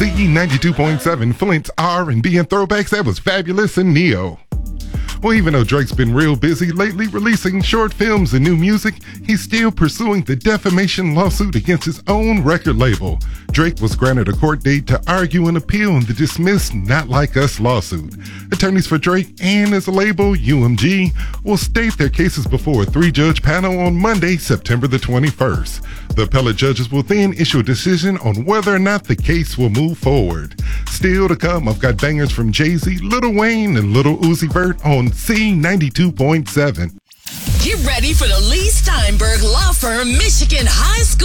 C92.7, Flint's R&B and throwbacks. That was Fabulous and Neo. Well, even though Drake's been real busy lately releasing short films and new music, he's still pursuing the defamation lawsuit against his own record label. Drake was granted a court date to argue an appeal in the dismissed Not Like Us lawsuit. Attorneys for Drake and his label, UMG, will state their cases before a 3-judge panel on Monday, September the 21st. The appellate judges will then issue a decision on whether or not the case will move forward. Still to come, I've got bangers from Jay-Z, Lil Wayne, and Lil Uzi Vert on C92.7. Get ready for the Lee Steinberg Law Firm Michigan High School